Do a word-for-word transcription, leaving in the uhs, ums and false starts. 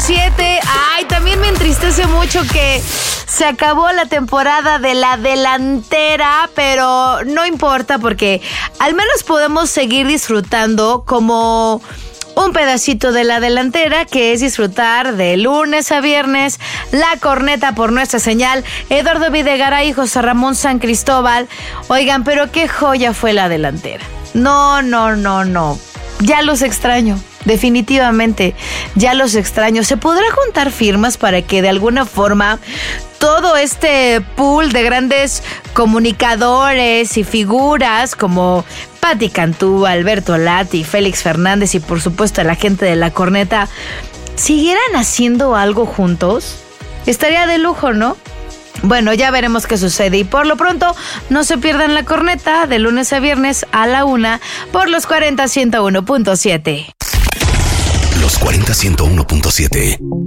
siete. Ay, también me entristece mucho que se acabó la temporada de La Delantera, pero no importa porque al menos podemos seguir disfrutando como un pedacito de La Delantera, que es disfrutar de lunes a viernes La Corneta por nuestra señal. Eduardo Videgaray y José Ramón San Cristóbal. Oigan, pero qué joya fue La Delantera. No, no, no, no. Ya los extraño. Definitivamente, ya los extraño. ¿Se podrá juntar firmas para que de alguna forma todo este pool de grandes comunicadores y figuras como Pati Cantú, Alberto Lati, Félix Fernández y por supuesto la gente de La Corneta siguieran haciendo algo juntos? Estaría de lujo, ¿no? Bueno, ya veremos qué sucede y por lo pronto no se pierdan La Corneta de lunes a viernes a la una por los cuarenta ciento uno punto siete. Los cuarenta ciento uno punto siete.